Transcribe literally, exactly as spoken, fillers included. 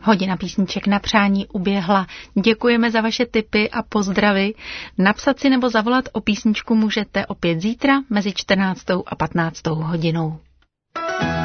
Hodina písniček na přání uběhla. Děkujeme za vaše tipy a pozdravy. Napsat si nebo zavolat o písničku můžete opět zítra mezi čtrnáctou a patnáctou hodinou.